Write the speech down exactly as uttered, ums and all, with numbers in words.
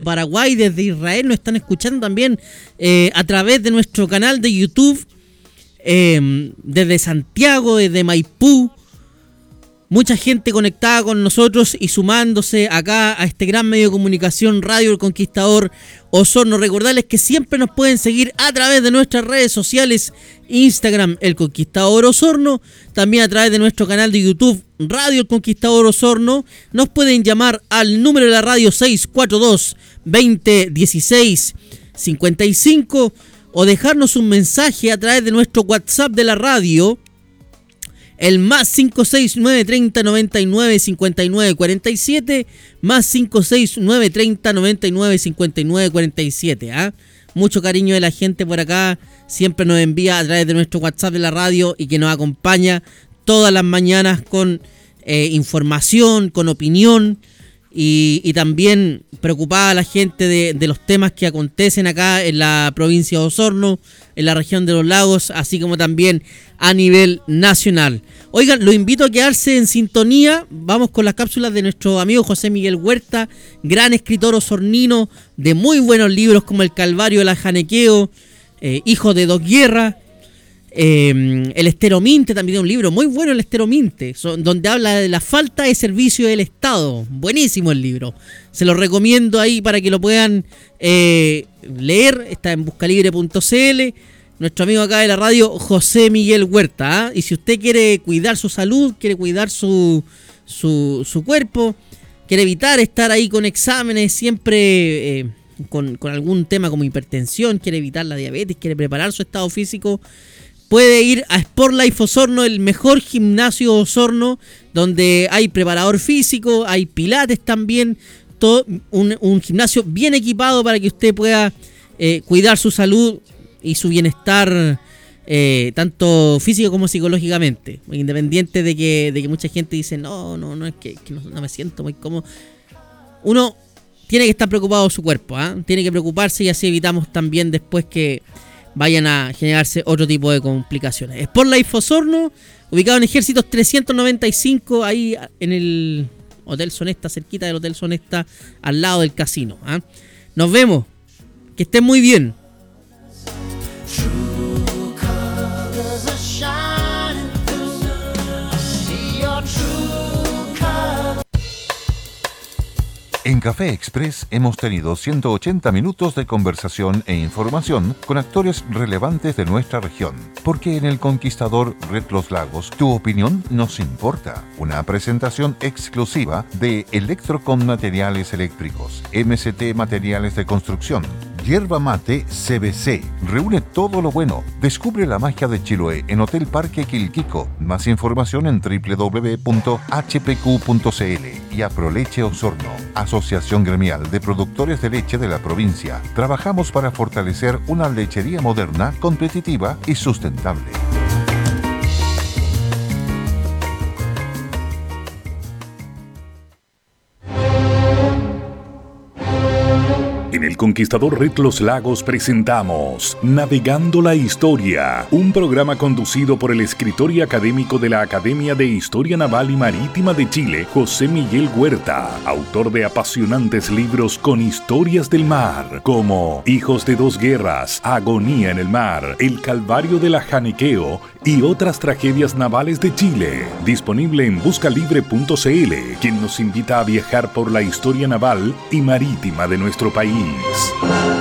Paraguay, desde Israel nos están escuchando también eh, a través de nuestro canal de YouTube, eh, desde Santiago, desde Maipú. Mucha gente conectada con nosotros y sumándose acá a este gran medio de comunicación, Radio El Conquistador Osorno. Recordarles que siempre nos pueden seguir a través de nuestras redes sociales, Instagram El Conquistador Osorno, también a través de nuestro canal de YouTube, Radio El Conquistador Osorno. Nos pueden llamar al número de la radio seis cuatro dos, veinte, dieciséis, cincuenta y cinco o dejarnos un mensaje a través de nuestro WhatsApp de la radio, el más cinco seis nueve treinta noventa y nueve cincuenta y nueve cuarenta y siete, más cinco seis nueve treinta noventa y nueve cincuenta y nueve cuarenta y siete. ¿ah? Mucho cariño de la gente por acá, siempre nos envía a través de nuestro WhatsApp de la radio y que nos acompaña todas las mañanas con eh, información, con opinión y, y también preocupada la gente de, de los temas que acontecen acá en la provincia de Osorno, en la región de los lagos, así como también a nivel nacional. Oigan, los invito a quedarse en sintonía. Vamos con las cápsulas de nuestro amigo José Miguel Huerta, gran escritor osornino de muy buenos libros como El Calvario del Janequeo, eh, Hijo de Dos Guerras, eh, El Esterominte, también es un libro muy bueno, El Esterominte, son, donde habla de la falta de servicio del Estado. Buenísimo el libro, se lo recomiendo ahí para que lo puedan eh, leer. Está en buscalibre punto c l. Nuestro amigo acá de la radio, José Miguel Huerta. ¿eh? Y si usted quiere cuidar su salud, quiere cuidar su, su, su cuerpo, quiere evitar estar ahí con exámenes siempre eh, con, con algún tema como hipertensión, quiere evitar la diabetes, quiere preparar su estado físico, puede ir a Sport Life Osorno, el mejor gimnasio Osorno, donde hay preparador físico, hay pilates también, todo un, un gimnasio bien equipado para que usted pueda eh, cuidar su salud y su bienestar, eh, tanto físico como psicológicamente, independiente de que, de que mucha gente dice no, no, no es que, que no, no me siento muy cómodo. Uno tiene que estar preocupado de su cuerpo, ¿eh? Tiene que preocuparse y así evitamos también después que vayan a generarse otro tipo de complicaciones. Sport Life Osorno, ubicado en Ejércitos trescientos noventa y cinco, ahí en el Hotel Sonesta, cerquita del Hotel Sonesta, al lado del casino. ¿eh? Nos vemos, que estén muy bien. En Café Express hemos tenido ciento ochenta minutos de conversación e información con actores relevantes de nuestra región. Porque en El Conquistador Red Los Lagos, tu opinión nos importa. Una presentación exclusiva de Electrocon Materiales Eléctricos, M C T Materiales de Construcción, Yerba Mate C B C. Reúne todo lo bueno. Descubre la magia de Chiloé en Hotel Parque Quilquico. Más información en doble u doble u doble u punto h p q punto c l. Y Aproleche Osorno, Asociación Gremial de Productores de Leche de la provincia. Trabajamos para fortalecer una lechería moderna, competitiva y sustentable. En El Conquistador Red Los Lagos presentamos Navegando la Historia, un programa conducido por el escritor y académico de la Academia de Historia Naval y Marítima de Chile, José Miguel Huerta, autor de apasionantes libros con historias del mar, como Hijos de Dos Guerras, Agonía en el Mar, El Calvario del Janequeo y otras tragedias navales de Chile. Disponible en buscalibre punto c l, quien nos invita a viajar por la historia naval y marítima de nuestro país.